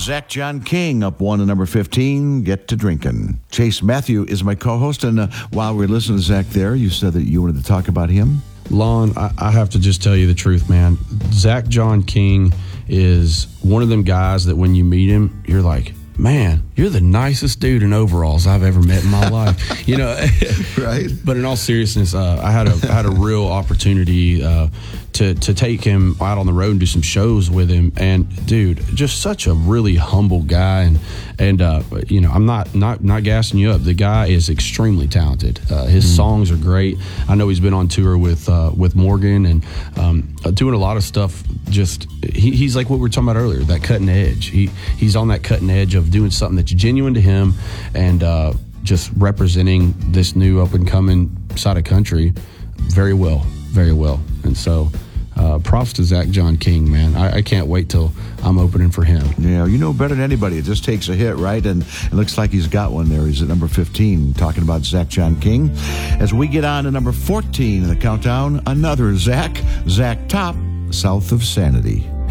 Zach John King up 1 to number 15, Get to Drinkin'. Chase Matthew is my co-host, and while we're listening to Zach there, you said that you wanted to talk about him. Lon, I have to just tell you the truth, man. Zach John King is one of them guys that when you meet him, you're like, man, you're the nicest dude in overalls I've ever met in my life. You know, right? But in all seriousness, I had a real opportunity to take him out on the road and do some shows with him. And dude, just such a really humble guy. And you know, I'm not gassing you up. The guy is extremely talented. His songs are great. I know he's been on tour with Morgan and doing a lot of stuff. Just he's like what we were talking about earlier, that cutting edge. He's on that cutting edge of doing something that's genuine to him and just representing this new up and coming side of country very well. And so props to Zach John King, man. I can't wait till I'm opening for him. Yeah, you know better than anybody. It just takes a hit, right? And it looks like he's got one there. He's at number 15, talking about Zach John King. As we get on to number 14 in the countdown, another Zach Top, South of Sanity.